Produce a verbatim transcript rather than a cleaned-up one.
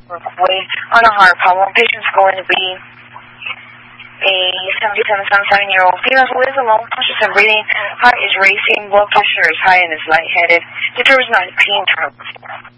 work way on a heart problem. Patient's going to be a seventy-seven, seventy-seven-year-old female who is alone, conscious and breathing. Heart is racing, blood pressure is high, and is lightheaded. The door is not pain terminal.